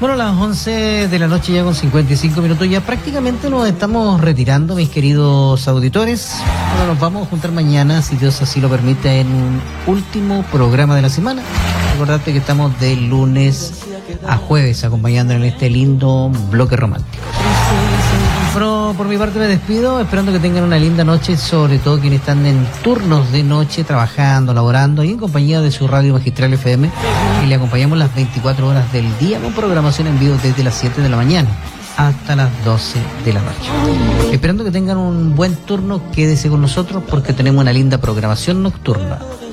Bueno, a las 11 de la noche ya con 55 minutos, ya prácticamente nos estamos retirando, mis queridos auditores. Ahora nos vamos a juntar mañana, si Dios así lo permite, en un último programa de la semana. Recordate que estamos de lunes a jueves acompañando en este lindo bloque romántico. Bueno, por mi parte me despido, esperando que tengan una linda noche, sobre todo quienes están en turnos de noche, trabajando, laborando, y en compañía de su radio Magistral FM, y le acompañamos las 24 horas del día con programación en vivo desde las 7 de la mañana hasta las 12 de la noche. Esperando que tengan un buen turno, quédese con nosotros porque tenemos una linda programación nocturna.